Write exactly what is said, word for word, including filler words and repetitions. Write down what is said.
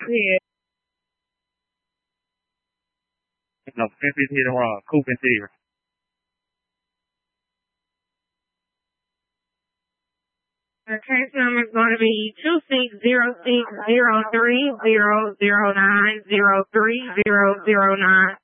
Yeah. No, Pin City hit him wrong. Coop and City. The case number is going to be two six zero six zero three zero zero nine zero three zero zero nine.